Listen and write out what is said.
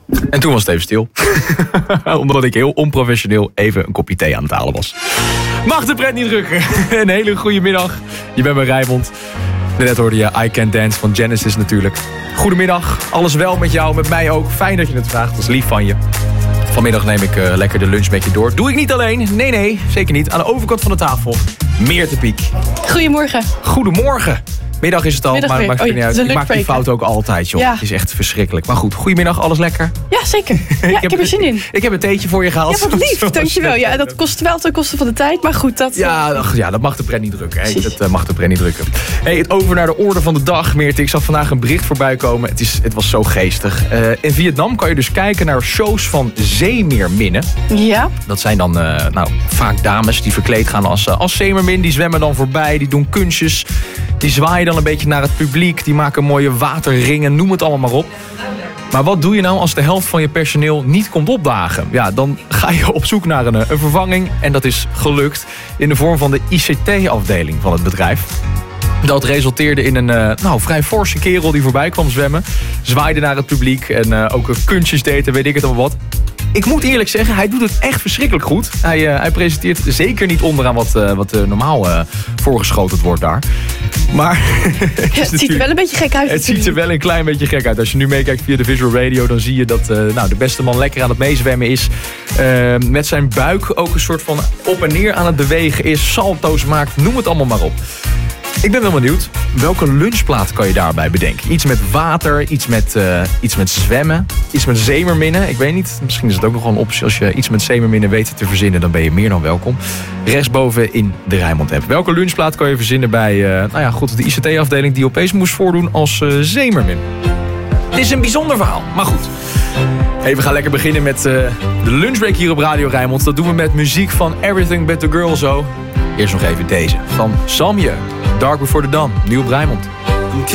En toen was het even stil. Omdat ik heel onprofessioneel even een kopje thee aan het halen was. Mag de pret niet drukken. Een hele goede middag. Je bent bij Rijnmond. Net hoorde je I Can't Dance van Genesis natuurlijk. Goedemiddag. Alles wel met jou, met mij ook. Fijn dat je het vraagt. Dat is lief van je. Vanmiddag neem ik lekker de lunch met je door. Doe ik niet alleen. Nee, zeker niet. Aan de overkant van de tafel. Meerte Piek. Goedemorgen. Goedemorgen. Middag is het al, maar maakt het niet uit. Ik maak die fout ook altijd, joh. Ja. Het is echt verschrikkelijk. Maar goed, goedemiddag, alles lekker? Ja, zeker. Ja, ik heb er zin in. Ik heb een theetje voor je gehaald. Ja, wat lief, dankjewel. Ja, dat kost wel ten koste van de tijd, maar goed. Dat, ja, dat mag de pret niet drukken. Hè. Dat mag de pret niet drukken. Hey, over naar de orde van de dag, Meerte. Ik zag vandaag een bericht voorbij komen. Het was zo geestig. In Vietnam kan je dus kijken naar shows van zeemeerminnen. Ja. Dat zijn dan vaak dames die verkleed gaan als zeemeermin. Die zwemmen dan voorbij, die doen kunstjes. Die zwaaien dan een beetje naar het publiek. Die maken mooie waterringen, noem het allemaal maar op. Maar wat doe je nou als de helft van je personeel niet komt opdagen? Ja, dan ga je op zoek naar een vervanging. En dat is gelukt in de vorm van de ICT-afdeling van het bedrijf. Dat resulteerde in een vrij forse kerel die voorbij kwam zwemmen. Zwaaide naar het publiek en ook kunstjes deed en weet ik het allemaal wat. Ik moet eerlijk zeggen, hij doet het echt verschrikkelijk goed. Hij presenteert zeker niet onderaan wat normaal voorgeschoteld wordt daar. Maar het ziet er wel een beetje gek uit. Het ziet er wel een klein beetje gek uit. Als je nu meekijkt via de Visual Radio, dan zie je dat de beste man lekker aan het meezwemmen is. Met zijn buik ook een soort van op en neer aan het bewegen is. Salto's maakt, noem het allemaal maar op. Ik ben wel benieuwd, welke lunchplaat kan je daarbij bedenken? Iets met water, iets met zwemmen, iets met zeemerminnen. Ik weet niet, misschien is het ook nog wel een optie. Als je iets met zeemerminnen weet te verzinnen, dan ben je meer dan welkom. Rechtsboven in de Rijnmond app. Welke lunchplaat kan je verzinnen bij de ICT-afdeling die opeens moest voordoen als zeemermin? Het is een bijzonder verhaal, maar goed. Hey, we gaan lekker beginnen met de lunchbreak hier op Radio Rijnmond. Dat doen we met muziek van Everything But The Girl zo. Eerst nog even deze van Samje. Dark Before The Dawn, nieuw op Rijnmond.